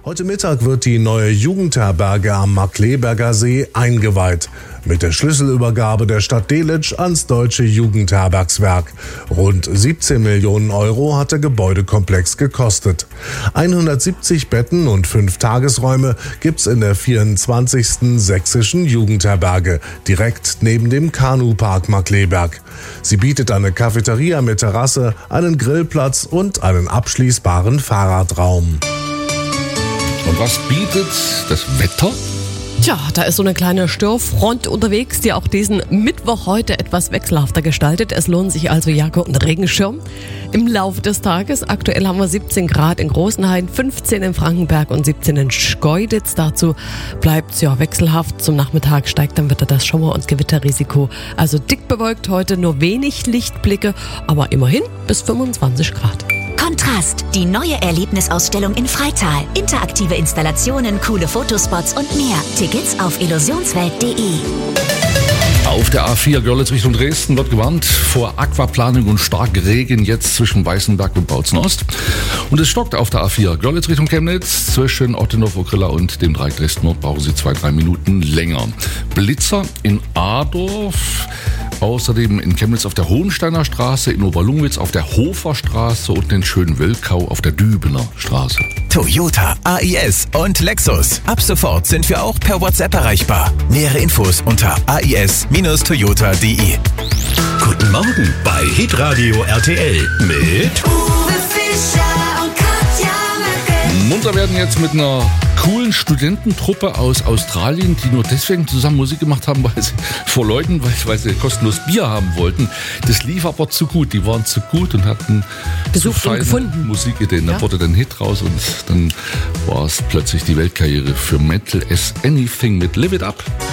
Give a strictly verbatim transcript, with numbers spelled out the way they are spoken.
Heute Mittag wird die neue Jugendherberge am Markkleeberger See eingeweiht. Mit der Schlüsselübergabe der Stadt Delitzsch ans Deutsche Jugendherbergswerk. Rund siebzehn Millionen Euro hat der Gebäudekomplex gekostet. hundertsiebzig Betten und fünf Tagesräume gibt's in der vierundzwanzigsten sächsischen Jugendherberge, direkt neben dem Kanupark Markkleeberg. Sie bietet eine Cafeteria mit Terrasse, einen Grillplatz und einen abschließbaren Fahrradraum. Und was bietet das Wetter? Tja, da ist so eine kleine Störfront unterwegs, die auch diesen Mittwoch heute etwas wechselhafter gestaltet. Es lohnt sich also Jacke und Regenschirm im Laufe des Tages. Aktuell haben wir siebzehn Grad in Großenhain, fünfzehn in Frankenberg und siebzehn in Schkeuditz. Dazu bleibt es ja wechselhaft. Zum Nachmittag steigt dann wieder das Schauer- und Gewitterrisiko. Also dick bewölkt heute, nur wenig Lichtblicke, aber immerhin bis fünfundzwanzig Grad. Kontrast, die neue Erlebnisausstellung in Freital. Interaktive Installationen, coole Fotospots und mehr. Tickets auf illusionswelt punkt de. Auf der A vier Görlitz Richtung Dresden wird gewarnt vor Aquaplaning und Starkregen jetzt zwischen Weißenberg und Bautzen Ost. Und es stockt auf der A vier Görlitz Richtung Chemnitz. Zwischen Ottenhof-Okrilla und dem Dreieck Dresden Nord brauchen Sie zwei, drei Minuten länger. Blitzer in Adorf. Außerdem in Chemnitz auf der Hohensteiner Straße, in Oberlungwitz auf der Hofer Straße und in Schönwilkau auf der Dübener Straße. Toyota, A I S und Lexus. Ab sofort sind wir auch per WhatsApp erreichbar. Nähere Infos unter a i s Bindestrich toyota punkt de. Guten Morgen bei Hitradio R T L mit Uwe Fischer und Katja Merkel. Munter werden jetzt mit einer coolen Studententruppe aus Australien, die nur deswegen zusammen Musik gemacht haben, weil sie vor Leuten, weil, weil sie kostenlos Bier haben wollten. Das lief aber zu gut. Die waren zu gut und hatten gesucht und gefunden Musikideen. Da ja. wurde dann ein Hit raus und dann war es plötzlich die Weltkarriere für Metal as Anything mit Live It Up.